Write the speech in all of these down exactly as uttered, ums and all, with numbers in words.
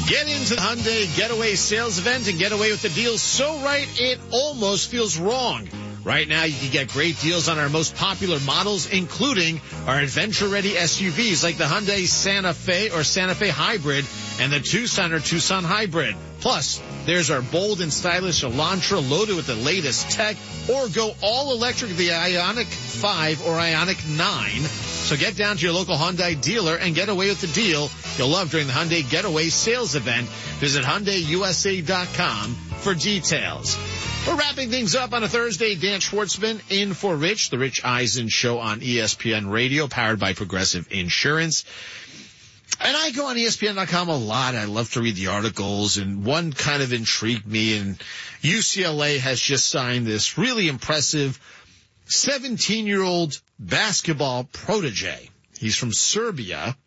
Get into the Hyundai Getaway sales event and get away with the deals so right it almost feels wrong. Right now, you can get great deals on our most popular models, including our adventure-ready S U Vs like the Hyundai Santa Fe or Santa Fe Hybrid and the Tucson or Tucson Hybrid. Plus, there's our bold and stylish Elantra loaded with the latest tech, or go all-electric the Ioniq five or Ioniq nine. So get down to your local Hyundai dealer and get away with the deal you'll love during the Hyundai Getaway sales event. Visit Hyundai U S A dot com for details. We're wrapping things up on a Thursday. Dan Schwartzman in for Rich, the Rich Eisen Show on E S P N Radio, powered by Progressive Insurance. And I go on E S P N dot com a lot. I love to read the articles, and one kind of intrigued me, and U C L A has just signed this really impressive seventeen-year-old basketball protege. He's from Serbia,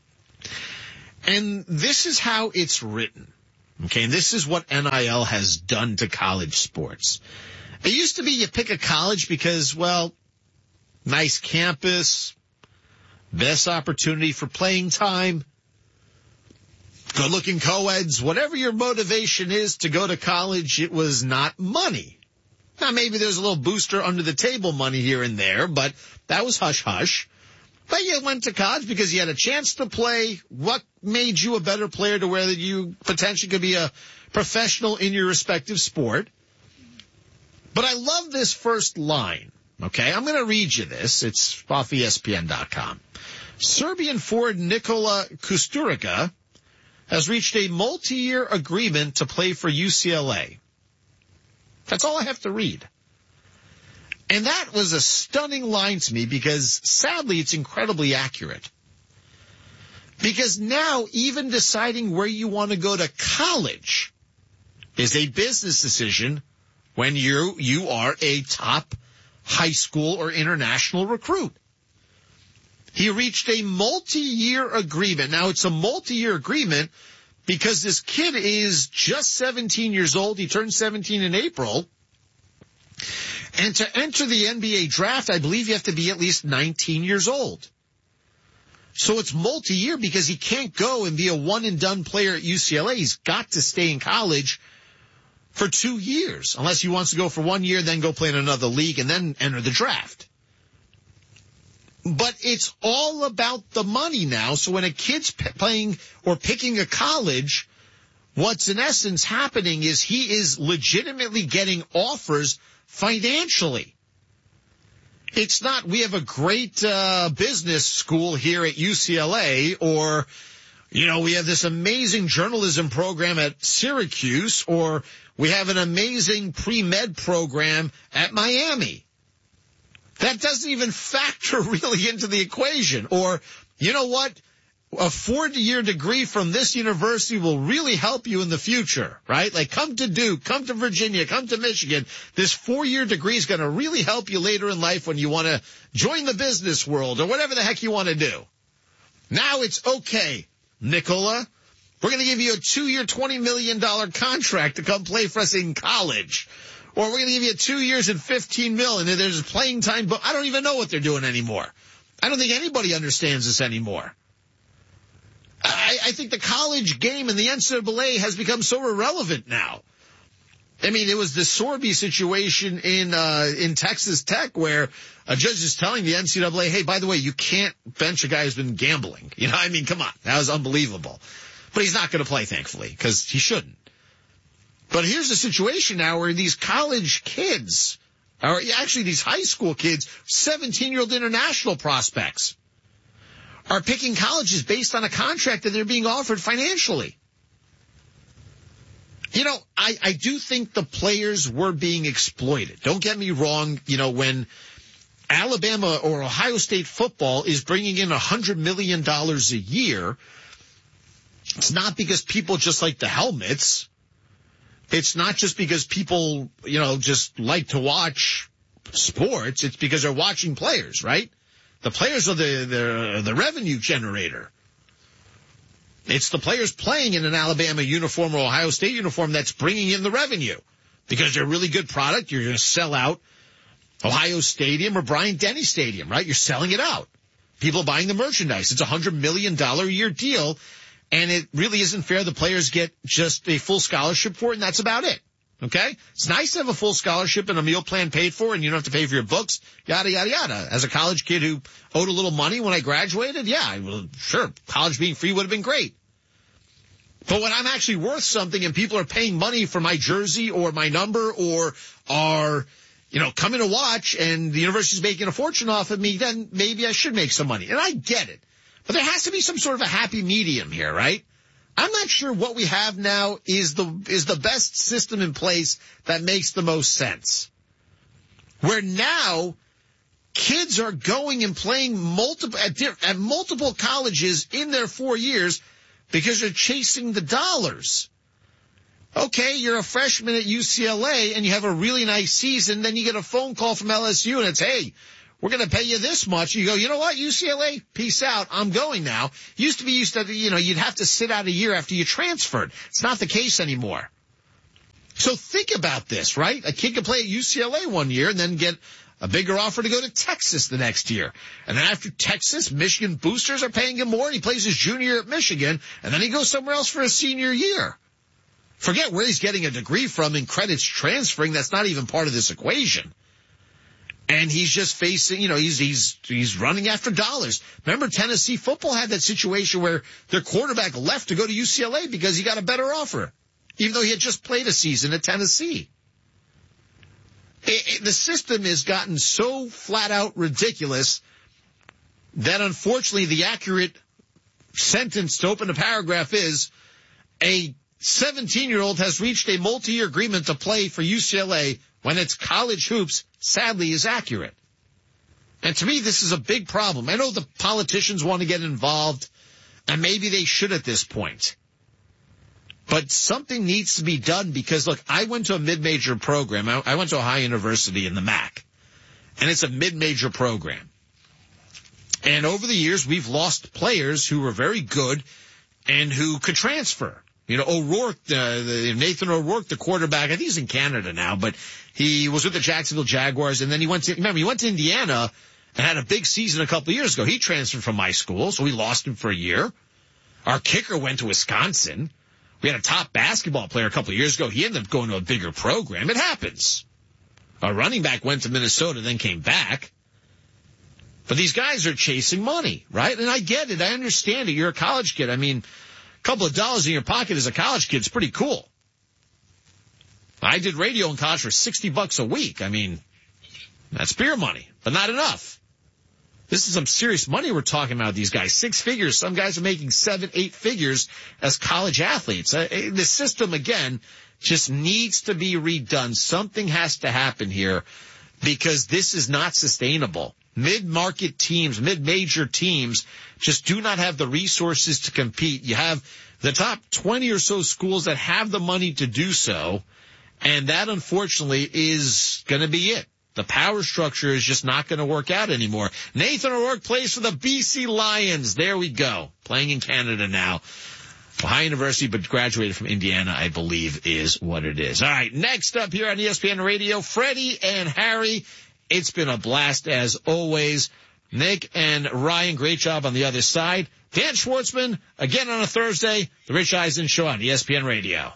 and this is how it's written. Okay, and this is what N I L has done to college sports. It used to be you pick a college because, well, nice campus, best opportunity for playing time, good-looking co-eds, whatever your motivation is to go to college, it was not money. Now, maybe there's a little booster under the table money here and there, but that was hush-hush. But you went to college because you had a chance to play. What made you a better player to where you potentially could be a professional in your respective sport? But I love this first line, okay? I'm going to read you this. It's off E S P N dot com. Serbian forward Nikola Kusturica has reached a multi-year agreement to play for U C L A. That's all I have to read. And that was a stunning line to me because, sadly, it's incredibly accurate. Because now, even deciding where you want to go to college is a business decision when you you are a top high school or international recruit. He reached a multi-year agreement. Now, it's a multi-year agreement because this kid is just seventeen years old. He turned seventeen in April. And to enter the N B A draft, I believe you have to be at least nineteen years old. So it's multi-year because he can't go and be a one-and-done player at U C L A. He's got to stay in college for two years, unless he wants to go for one year, then go play in another league, and then enter the draft. But it's all about the money now. So when a kid's p- playing or picking a college, what's in essence happening is he is legitimately getting offers financially. It's not, we have a great uh, business school here at U C L A, or, you know, we have this amazing journalism program at Syracuse, or we have an amazing pre-med program at Miami. That doesn't even factor really into the equation. Or, you know what? A four-year degree from this university will really help you in the future, right? Like, come to Duke, come to Virginia, come to Michigan. This four-year degree is going to really help you later in life when you want to join the business world or whatever the heck you want to do. Now it's okay, Nikola. We're going to give you a two-year, twenty million dollars contract to come play for us in college. Or we're going to give you two years and fifteen million dollars, and there's playing time, but I don't even know what they're doing anymore. I don't think anybody understands this anymore. I, I think the college game and the N C double A has become so irrelevant now. I mean, it was the Sorby situation in uh in Texas Tech where a judge is telling the N C double A, hey, by the way, you can't bench a guy who's been gambling. You know, I mean, come on. That was unbelievable. But he's not going to play, thankfully, because he shouldn't. But here's the situation now where these college kids, or actually these high school kids, seventeen-year-old international prospects, are picking colleges based on a contract that they're being offered financially. You know, I, I do think the players were being exploited. Don't get me wrong. You know, when Alabama or Ohio State football is bringing in one hundred million dollars a year, it's not because people just like the helmets. It's not just because people, you know, just like to watch sports. It's because they're watching players, right? The players are the, the, the revenue generator. It's the players playing in an Alabama uniform or Ohio State uniform that's bringing in the revenue. Because they're a really good product, you're going to sell out Ohio Stadium or Bryant-Denny Stadium, right? You're selling it out. People are buying the merchandise. It's a one hundred million dollars a year deal. and it really isn't fair. The players get just a full scholarship for it, and that's about it. Okay? It's nice to have a full scholarship and a meal plan paid for, and you don't have to pay for your books, yada, yada, yada. As a college kid who owed a little money when I graduated, yeah, well, sure, college being free would have been great. But when I'm actually worth something and people are paying money for my jersey or my number or are, you know, coming to watch and the university's making a fortune off of me, then maybe I should make some money. And I get it. But there has to be some sort of a happy medium here, right? I'm not sure what we have now is the is the best system in place that makes the most sense. Where now kids are going and playing multiple at, at multiple colleges in their four years because they're chasing the dollars. Okay, you're a freshman at U C L A and you have a really nice season, then you get a phone call from L S U and it's, hey, we're going to pay you this much. You go, you know what, U C L A, peace out. I'm going now. Used to be used to, you know, you'd have to sit out a year after you transferred. It's not the case anymore. So think about this, right? A kid can play at U C L A one year and then get a bigger offer to go to Texas the next year. And then after Texas, Michigan boosters are paying him more and he plays his junior year at Michigan and then he goes somewhere else for his senior year. Forget where he's getting a degree from and credits transferring. That's not even part of this equation. And he's just facing, you know, he's, he's, he's running after dollars. Remember Tennessee football had that situation where their quarterback left to go to U C L A because he got a better offer, even though he had just played a season at Tennessee. It, it, the system has gotten so flat out ridiculous that unfortunately the accurate sentence to open the paragraph is a seventeen-year-old has reached a multi-year agreement to play for U C L A when it's college hoops, sadly, is accurate. And to me, this is a big problem. I know the politicians want to get involved, and maybe they should at this point. But something needs to be done because, look, I went to a mid-major program. I, I went to Ohio University in the M A C, and it's a mid-major program. And over the years, we've lost players who were very good and who could transfer. You know, O'Rourke, uh, the, Nathan O'Rourke, the quarterback, I think he's in Canada now, but he was with the Jacksonville Jaguars, and then he went to, remember, he went to Indiana and had a big season a couple of years ago. He transferred from my school, so we lost him for a year. Our kicker went to Wisconsin. We had a top basketball player a couple of years ago. He ended up going to a bigger program. It happens. Our running back went to Minnesota, then came back. But these guys are chasing money, right? And I get it. I understand it. You're a college kid. I mean, couple of dollars in your pocket as a college kid is pretty cool. I did radio in college for sixty bucks a week. I mean, that's beer money, but not enough. This is some serious money we're talking about, these guys. Six figures. Some guys are making seven, eight figures as college athletes. Uh, the system, again, just needs to be redone. Something has to happen here because this is not sustainable. Mid-market teams, mid-major teams just do not have the resources to compete. You have the top twenty or so schools that have the money to do so, and that unfortunately is going to be it. The power structure is just not going to work out anymore. Nathan O'Rourke plays for the B C Lions. There we go. Playing in Canada now. Ohio University, but graduated from Indiana, I believe, is what it is. All right, next up here on E S P N Radio, Freddie and Harry. It's been a blast as always. Nick and Ryan, great job on the other side. Dan Schwartzman, again on a Thursday, the Rich Eisen Show on E S P N Radio.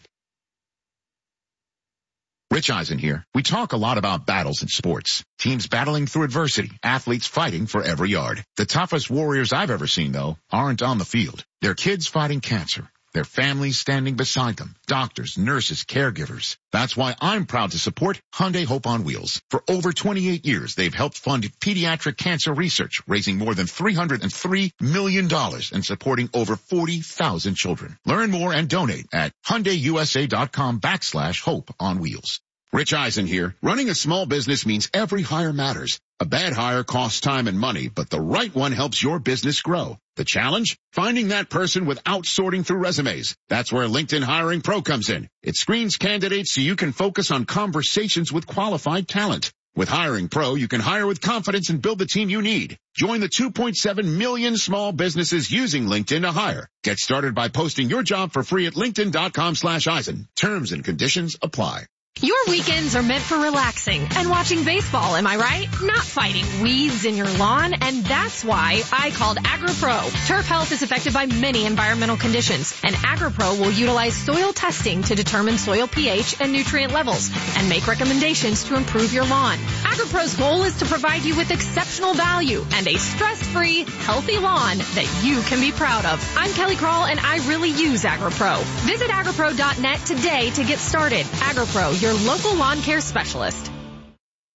Rich Eisen here. We talk a lot about battles in sports. Teams battling through adversity, athletes fighting for every yard. The toughest warriors I've ever seen, though, aren't on the field. They're kids fighting cancer. Their families standing beside them. Doctors, nurses, caregivers. That's why I'm proud to support Hyundai Hope on Wheels. For over twenty-eight years, they've helped fund pediatric cancer research, raising more than three hundred three million dollars and supporting over forty thousand children. Learn more and donate at HyundaiUSA.com backslash Hope on Wheels. Rich Eisen here. Running a small business means every hire matters. A bad hire costs time and money, but the right one helps your business grow. The challenge? Finding that person without sorting through resumes. That's where LinkedIn Hiring Pro comes in. It screens candidates so you can focus on conversations with qualified talent. With Hiring Pro, you can hire with confidence and build the team you need. Join the two point seven million small businesses using LinkedIn to hire. Get started by posting your job for free at linkedin.com slash Eisen. Terms and conditions apply. Your weekends are meant for relaxing and watching baseball, am I right? Not fighting weeds in your lawn, and that's why I called AgriPro. Turf health is affected by many environmental conditions, and AgriPro will utilize soil testing to determine soil pH and nutrient levels and make recommendations to improve your lawn. AgriPro's goal is to provide you with exceptional value and a stress-free, healthy lawn that you can be proud of. I'm Kelly Krall, and I really use AgriPro. Visit agripro dot net today to get started. AgriPro, your local lawn care specialist.